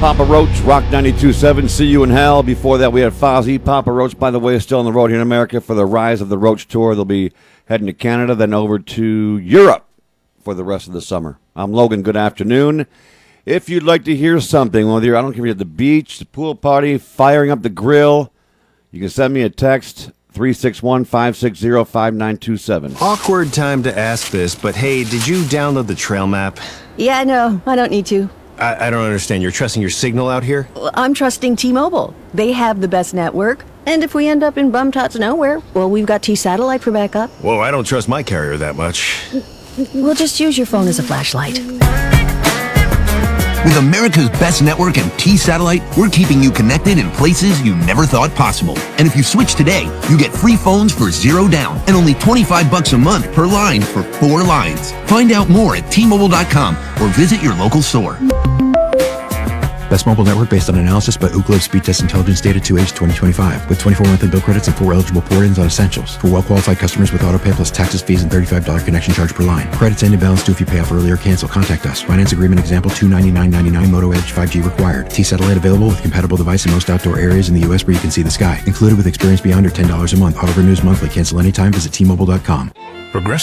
Papa Roach, Rock 92.7, See You in Hell. Before that, we had Fozzy. Papa Roach, by the way, is still on the road here in America for the Rise of the Roach tour. They'll be heading to Canada, then over to Europe for the rest of the summer. I'm Logan. Good afternoon. If you'd like to hear something, whether you're, I don't care if you're at the beach, the pool party, firing up the grill, you can send me a text, 361-560-5927. Awkward time to ask this, but hey, did you download the trail map? Yeah, no, I don't need to. I don't understand. You're trusting your signal out here? Well, I'm trusting T-Mobile. They have the best network. And if we end up in bum-tots nowhere, well, we've got T-Satellite for backup. Whoa, I don't trust my carrier that much. We'll just use your phone as a flashlight. With America's best network and T-Satellite, we're keeping you connected in places you never thought possible. And if you switch today, you get free phones for $0 down and only $25 a month per line for 4 lines. Find out more at T-Mobile.com or visit your local store. Best mobile network based on analysis by Ookla Speed Test Intelligence Data 2H 2025 with 24 monthly bill credits and 4 eligible port-ins on Essentials. For well-qualified customers with autopay plus taxes, fees, and $35 connection charge per line. Credits end and balance due if you pay off early or cancel. Contact us. Finance agreement example $299.99 Moto Edge 5G required. T-Satellite available with compatible device in most outdoor areas in the U.S. where you can see the sky. Included with experience beyond or $10 a month. Auto renews monthly. Cancel anytime. Visit T-Mobile.com. Progressive